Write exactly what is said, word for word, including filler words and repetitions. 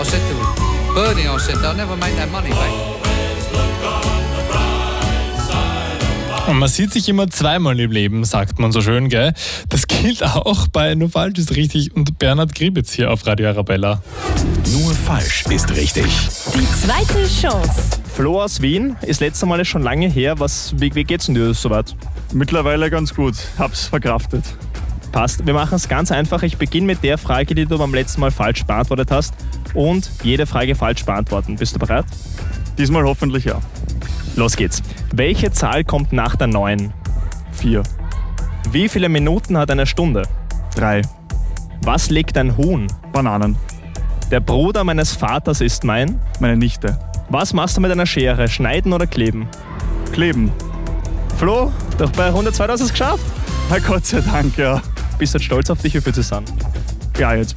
I said to Bernie, I said, they'll never make that money back. Und man sieht sich immer zweimal im Leben, sagt man so schön, gell? Das gilt auch bei Nur falsch ist richtig und Bernhard Gribitz hier auf Radio Arabella. Nur falsch ist richtig. Die zweite Chance. Flo aus Wien, ist letztes Mal schon lange her. Was, wie, wie geht's denn dir soweit? Mittlerweile ganz gut, hab's verkraftet. Passt. Wir machen es ganz einfach. Ich beginne mit der Frage, die du beim letzten Mal falsch beantwortet hast und jede Frage falsch beantworten. Bist du bereit? Diesmal hoffentlich ja. Los geht's. Welche Zahl kommt nach der neun? Vier. Wie viele Minuten hat eine Stunde? Drei. Was legt ein Huhn? Bananen. Der Bruder meines Vaters ist mein? Meine Nichte. Was machst du mit einer Schere? Schneiden oder kleben? Kleben. Flo, doch bei hundertzwei hast du es geschafft. Na Gott sei Dank, ja. Bist du jetzt stolz auf dich, wie viel zu sein? Ja, jetzt